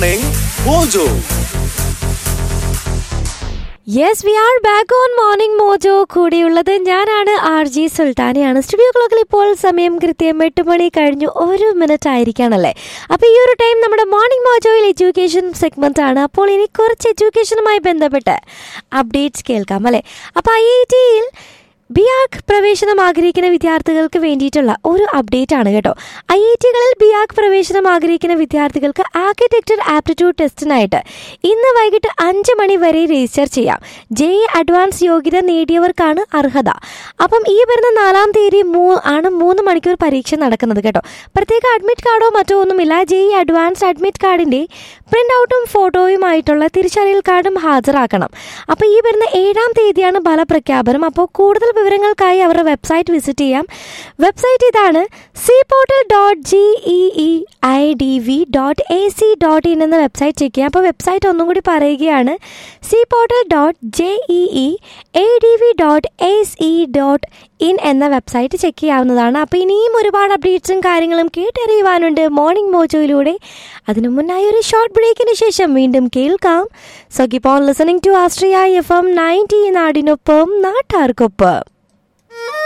Morning Mojo. Yes, we are back on Morning Mojo. കൂടെയുള്ളത് ഞാനാണ് RJ സുൽത്താനയാണ്. Studio ക്ലോക്കിൽ ഇപ്പോൾ സമയം കൃത്യം 8 മണി കഴിഞ്ഞു 1 മിനിറ്റ് ആയിരിക്കാണല്ലേ. അപ്പോൾ ഈ ഒരു ടൈം നമ്മുടെ മോർണിംഗ് മോജോയിൽ എഡ്യൂക്കേഷൻ സെഗ്മെന്റ് ആണ്. അപ്പോൾ ഇനി കുറച്ച് എഡ്യൂക്കേഷനുമായി ബന്ധപ്പെട്ട് അപ്ഡേറ്റ്സ് കേൾക്കാം അല്ലേ. അപ്പോൾ IIT-യിൽ ബിയാക് പ്രവേശനം ആഗ്രഹിക്കുന്ന വിദ്യാർത്ഥികൾക്ക് വേണ്ടിയിട്ടുള്ള ഒരു അപ്ഡേറ്റ് ആണ് കേട്ടോ. IIT-കളിൽ ബിയാക് പ്രവേശനം ആഗ്രഹിക്കുന്ന വിദ്യാർത്ഥികൾക്ക് ആർക്കിടെക്ചർ ആപ്റ്റിറ്റ്യൂഡ് ടെസ്റ്റിനായിട്ട് ഇന്ന് വൈകിട്ട് 5 മണി വരെ രജിസ്റ്റർ ചെയ്യാം. JEE അഡ്വാൻസ് യോഗ്യത നേടിയവർക്കാണ് അർഹത. അപ്പം ഈ വരുന്ന 4-ാം തീയതി ആണ് 3 മണിക്കൂർ പരീക്ഷ നടക്കുന്നത് കേട്ടോ. പ്രത്യേക അഡ്മിറ്റ് കാർഡോ മറ്റോ ഒന്നുമില്ല. JEE അഡ്വാൻസ് അഡ്മിറ്റ് കാർഡിൻ്റെ പ്രിൻ്റ് ഔട്ടും ഫോട്ടോയുമായിട്ടുള്ള തിരിച്ചറിയൽ കാർഡും ഹാജരാക്കണം. അപ്പോൾ ഈ വരുന്ന 7-ാം തീയതിയാണ് ഫലപ്രഖ്യാപനം. അപ്പോൾ കൂടുതൽ വിവരങ്ങൾക്കായി അവരുടെ വെബ്സൈറ്റ് വിസിറ്റ് ചെയ്യാം. വെബ്സൈറ്റ് ഇതാണ് cportal.geeidv.ac.in എന്ന വെബ്സൈറ്റ് ചെക്ക് ചെയ്യാം. അപ്പോൾ വെബ്സൈറ്റ് ഒന്നും കൂടി പറയുകയാണ് cportal.geeidv.ac.in എന്ന വെബ്സൈറ്റ് ചെക്ക് ചെയ്യാവുന്നതാണ്. അപ്പോൾ ഇനിയും ഒരുപാട് അപ്ഡേറ്റ്സും കാര്യങ്ങളും കേട്ടറിയുവാനുണ്ട് മോർണിംഗ് മോജോയിലൂടെ. അതിനു മുന്നായി ഒരു ഷോർട്ട് ബ്രേക്കിന് ശേഷം വീണ്ടും കേൾക്കാം. So keep on listening to Austria FM 90 നാടിനൊപ്പം നാട്ടാർക്കൊപ്പം.